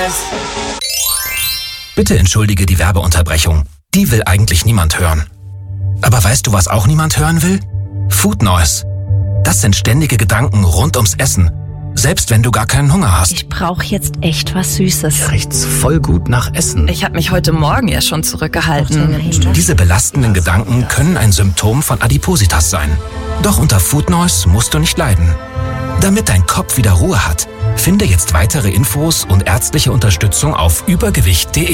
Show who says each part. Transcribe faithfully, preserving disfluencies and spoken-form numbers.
Speaker 1: Bitte entschuldige die Werbeunterbrechung. Die will eigentlich niemand hören. Aber weißt du, was auch niemand hören will? Food Noise. Das sind ständige Gedanken rund ums Essen. Selbst wenn du gar keinen Hunger hast.
Speaker 2: Ich brauche jetzt echt was Süßes.
Speaker 3: Riecht's voll gut nach Essen.
Speaker 4: Ich habe mich heute Morgen ja schon zurückgehalten.
Speaker 1: Diese belastenden Gedanken können ein Symptom von Adipositas sein. Doch unter Food Noise musst du nicht leiden. Damit dein Kopf wieder Ruhe hat, finde jetzt weitere Infos und ärztliche Unterstützung auf übergewicht punkt de.